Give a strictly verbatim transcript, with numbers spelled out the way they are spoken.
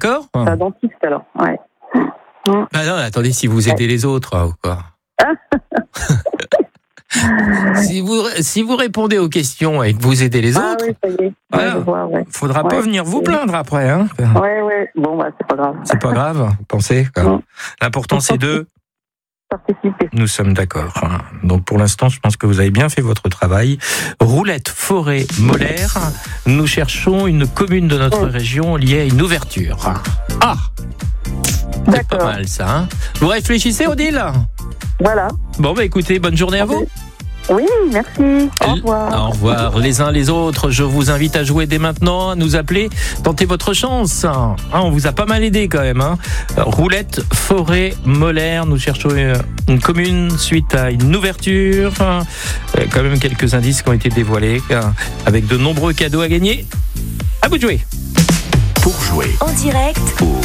D'accord ? C'est un dentiste, alors, ouais. Mmh. Ah non, attendez, si vous aidez ouais. les autres, ou quoi. Si vous, si vous répondez aux questions et que vous aidez les ah, autres, oui, ça y est. voilà, ouais, vois, ouais. faudra ouais, pas venir vous c'est... plaindre après. Hein. Ouais, ouais, bon, bah, c'est pas grave. C'est pas grave, vous pensez quoi. Non. L'important, c'est de participer. Nous sommes d'accord. Donc, pour l'instant, je pense que vous avez bien fait votre travail. Roulette, Forêt, Molaire. Nous cherchons une commune de notre oui. région liée à une ouverture. Ah! C'est D'accord. pas mal, ça. Hein. Vous réfléchissez, Odile ? Voilà. Bon, bah écoutez, bonne journée à vous. Oui, merci. Au revoir. Au revoir. Les uns les autres, je vous invite à jouer dès maintenant, à nous appeler, tentez votre chance. Hein, on vous a pas mal aidé quand même. Hein. Roulette, Forêt, Molaire, nous cherchons une commune suite à une ouverture. Euh, quand même quelques indices qui ont été dévoilés, avec de nombreux cadeaux à gagner. À vous de jouer. Pour jouer en direct au